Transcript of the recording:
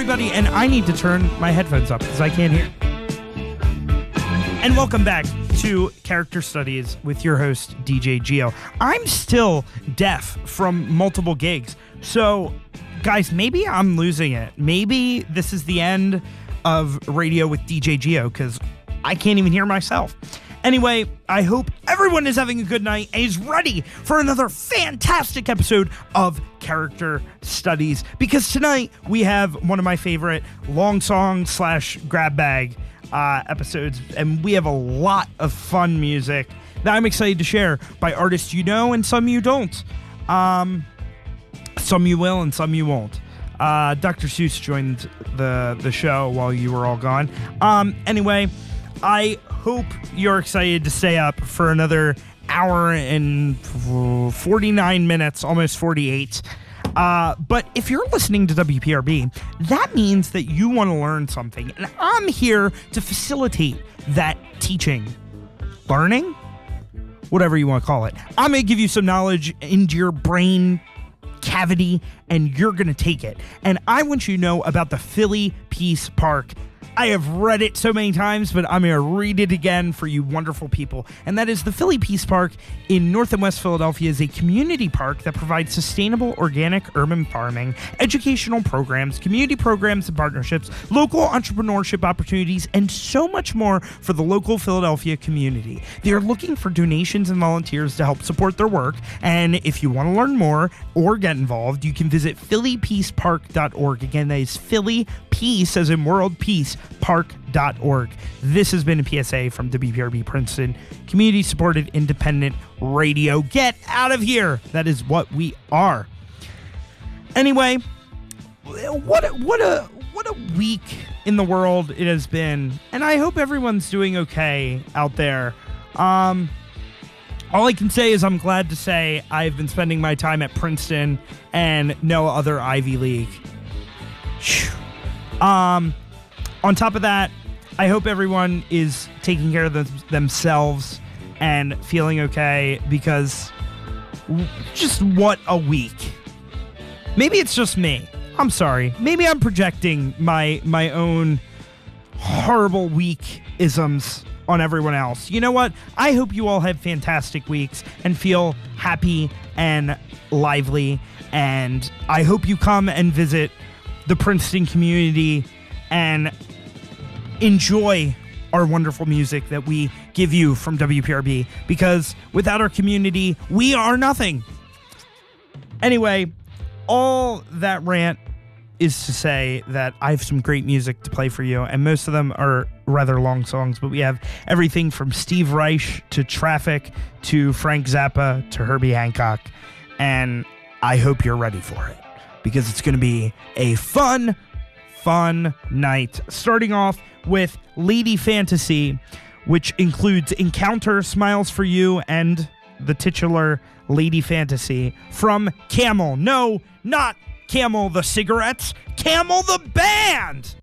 everybody, and I need to turn my headphones up because I can't hear. And welcome back to Character Studies with your host, DJ Geo. I'm still deaf from multiple gigs, so guys, maybe I'm losing it. Maybe this is the end of radio with DJ Geo because I can't even hear myself. Anyway, I hope everyone is having a good night and is ready for another fantastic episode of Character Studies, because tonight we have one of my favorite long song / grab bag episodes, and we have a lot of fun music that I'm excited to share by artists you know and some you don't. Some you will and some you won't. Dr. Seuss joined the show while you were all gone. Anyway, I hope you're excited to stay up for another hour and 49 minutes, almost 48. But if you're listening to WPRB, that means that you want to learn something. And I'm here to facilitate that teaching, learning, whatever you want to call it. I'm going to give you some knowledge into your brain cavity, and you're going to take it. And I want you to know about the Philly Peace Park. I have read it so many times, but I'm going to read it again for you wonderful people. And that is the Philly Peace Park in North and West Philadelphia is a community park that provides sustainable organic urban farming, educational programs, community programs and partnerships, local entrepreneurship opportunities, and so much more for the local Philadelphia community. They are looking for donations and volunteers to help support their work. And if you want to learn more or get involved, you can visit phillypeacepark.org. Again, that is Philly Peace, as in world peace, park.org. This has been a PSA from WPRB Princeton, community-supported independent radio. Get out of here! That is what we are. Anyway, what a week in the world it has been, and I hope everyone's doing okay out there. All I can say is I'm glad to say I've been spending my time at Princeton and no other Ivy League. On top of that, I hope everyone is taking care of themselves and feeling okay, because just what a week. Maybe it's just me. I'm sorry. Maybe I'm projecting my own horrible week-isms on everyone else. You know what? I hope you all have fantastic weeks and feel happy and lively, and I hope you come and visit the Princeton community and enjoy our wonderful music that we give you from WPRB, because without our community, we are nothing. Anyway, all that rant is to say that I have some great music to play for you, and most of them are rather long songs, but we have everything from Steve Reich to Traffic to Frank Zappa to Herbie Hancock, and I hope you're ready for it, because it's going to be a fun night. Starting off with Lady Fantasy, which includes Encounter, Smiles for You, and the titular Lady Fantasy from Camel. No, not Camel the cigarettes, Camel the band!